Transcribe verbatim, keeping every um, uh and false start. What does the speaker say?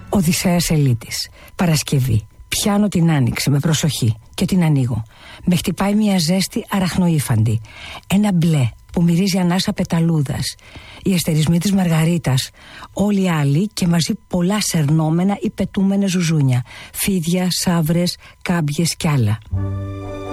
Οδυσσέας Ελίτης. Παρασκευή. Πιάνω την άνοιξη με προσοχή και την ανοίγω. Με χτυπάει μια ζέστη αραχνοήφαντη. Ένα μπλε που μυρίζει ανάσα πεταλούδας. Οι αστερισμοί της Μαργαρίτας. Όλοι οι άλλοι και μαζί πολλά σερνόμενα ή πετούμενα ζουζούνια. Φίδια, σαύρες, κάμπιες κι άλλα.